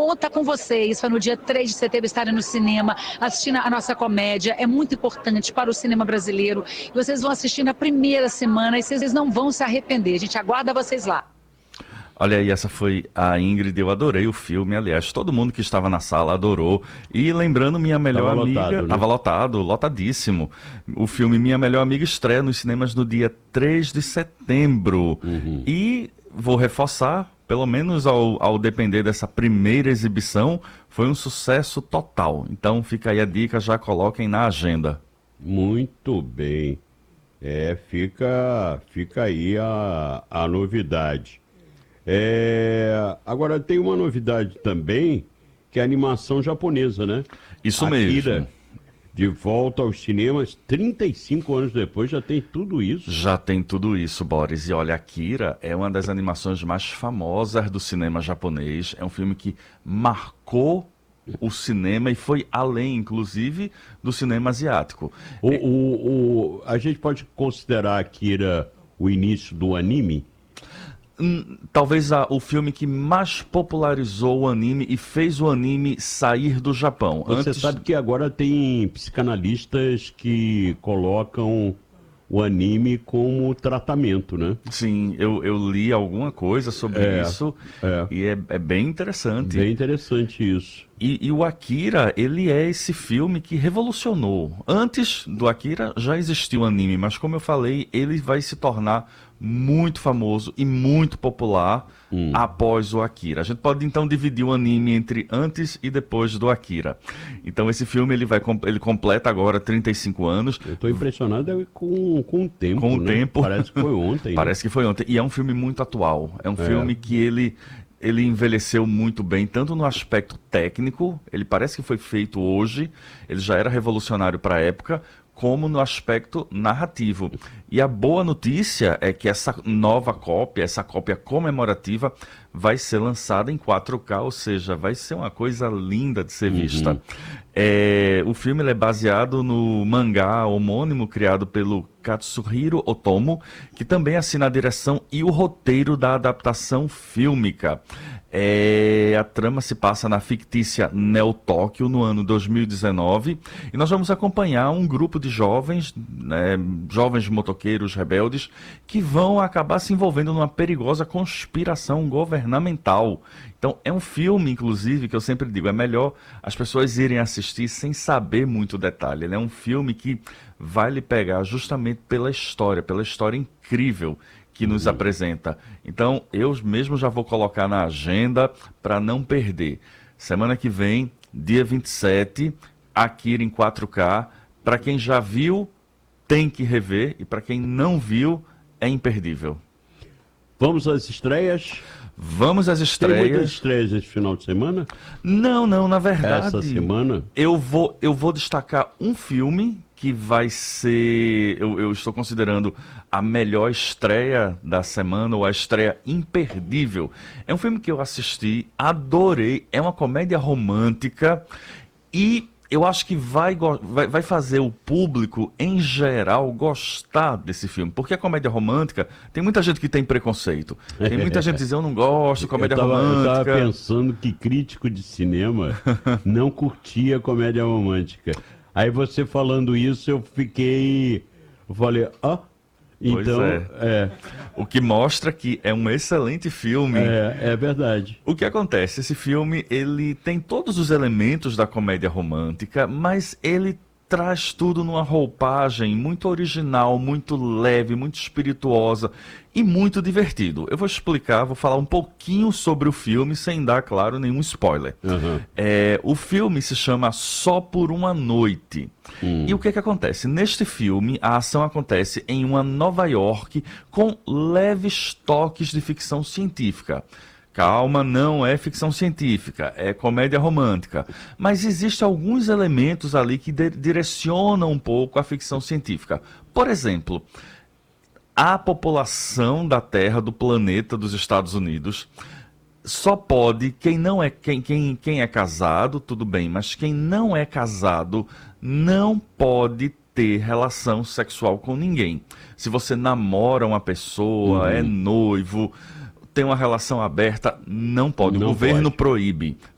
conta com vocês para no dia 3 de setembro estarem no cinema, assistindo a nossa comédia. É muito importante para o cinema brasileiro. E vocês vão assistir na primeira semana e vocês não vão se arrepender. A gente aguarda vocês lá. Olha aí, essa foi a Ingrid, eu adorei o filme, aliás, todo mundo que estava na sala adorou. E lembrando, minha melhor amiga, lotado, né? estava lotado, lotadíssimo. O filme Minha Melhor Amiga estreia nos cinemas no dia 3 de setembro. E vou reforçar, pelo menos ao depender dessa primeira exibição, foi um sucesso total. Então fica aí a dica, já coloquem na agenda. Muito bem. Fica aí a novidade. Agora tem uma novidade também, que é a animação japonesa, né? Isso Akira, mesmo. de volta aos cinemas, 35 anos depois, já tem tudo isso. Já tem tudo isso, Boris. E olha, Akira é uma das animações mais famosas do cinema japonês. É um filme que marcou o cinema e foi além, inclusive, do cinema asiático. A gente pode considerar Akira o início do anime? Talvez o filme que mais popularizou o anime e fez o anime sair do Japão. Você sabe que agora tem psicanalistas que colocam o anime como tratamento, né? Sim, eu li alguma coisa sobre isso e é bem interessante. Bem interessante isso. E o Akira, ele é esse filme que revolucionou. Antes do Akira já existia o anime, mas como eu falei, ele vai se tornar muito famoso e muito popular após o Akira. A gente pode então dividir o anime entre antes e depois do Akira. Então esse filme ele completa agora 35 anos. Eu estou impressionado com o tempo, Com o né? tempo. Parece que foi ontem. Parece que foi ontem. E é um filme muito atual. É um filme que ele envelheceu muito bem, tanto no aspecto técnico, ele parece que foi feito hoje, ele já era revolucionário para a época, como no aspecto narrativo. E a boa notícia é que essa nova cópia, essa cópia comemorativa, vai ser lançada em 4K, ou seja, vai ser uma coisa linda de ser vista. O filme ele é baseado no mangá homônimo criado pelo Katsuhiro Otomo, que também assina a direção e o roteiro da adaptação fílmica. A trama se passa na fictícia Neo Tóquio no ano 2019 e nós vamos acompanhar um grupo de jovens, jovens motoqueiros rebeldes que vão acabar se envolvendo numa perigosa conspiração governamental. Então é um filme, inclusive, que eu sempre digo, é melhor as pessoas irem assistir sem saber muito detalhe. Ele é um filme que vai lhe pegar justamente pela história incrível que nos apresenta. Então, eu mesmo já vou colocar na agenda para não perder. Semana que vem, dia 27, Akira em 4K. Para quem já viu, tem que rever. E para quem não viu, é imperdível. Vamos às estreias? Vamos às Tem estreias. muitas estreias esse final de semana? Não, na verdade. Essa semana? Eu vou destacar um filme que vai ser, eu estou considerando a melhor estreia da semana, ou a estreia imperdível. É um filme que eu assisti, adorei, é uma comédia romântica e eu acho que vai fazer o público, em geral, gostar desse filme. Porque a comédia romântica, tem muita gente que tem preconceito. Tem muita gente que diz, eu não gosto de comédia romântica. Eu estava pensando que crítico de cinema não curtia comédia romântica. Aí você falando isso, eu falei, então, O que mostra que é um excelente filme. É verdade. O que acontece? Esse filme, ele tem todos os elementos da comédia romântica, mas ele traz tudo numa roupagem muito original, muito leve, muito espirituosa e muito divertido. Eu vou explicar, vou falar um pouquinho sobre o filme, sem dar, claro, nenhum spoiler. O filme se chama Só por uma Noite. E o que acontece? Neste filme, a ação acontece em uma Nova York com leves toques de ficção científica. Calma, não é ficção científica, é comédia romântica. Mas existem alguns elementos ali que direcionam um pouco a ficção científica. Por exemplo, a população da Terra, do planeta dos Estados Unidos, só pode, quem é casado, tudo bem, mas quem não é casado não pode ter relação sexual com ninguém. Se você namora uma pessoa, é noivo, tem uma relação aberta, não pode. O governo proíbe.